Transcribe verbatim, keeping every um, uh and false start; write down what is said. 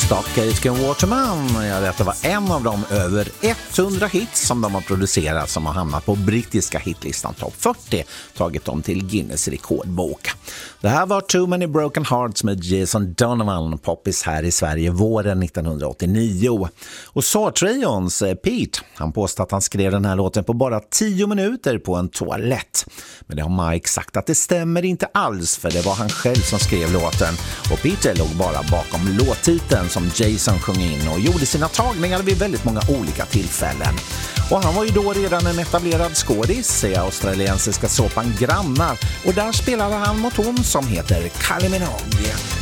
Stockholm Waterman. Ja, detta var en av de över hundra hits som de har producerat som har hamnat på brittiska hitlistan topp fyrtio, tagit dem till Guinness rekordbok. Det här var Too Many Broken Hearts med Jason Donovan, poppis här i Sverige våren nittonhundraåttionio. Och Saw-trions Pete, han påstår att han skrev den här låten på bara tio minuter på en toalett. Men det har Mike sagt att det stämmer inte alls, för det var han själv som skrev låten. Och Peter låg bara bakom låttiteln som Jason sjöng in och gjorde sina tagningar vid väldigt många olika tillfällen. Och han var ju då redan en etablerad skådis i australiensiska såpan Grannar, och där spelade han mot hon som heter Kylie Minogue.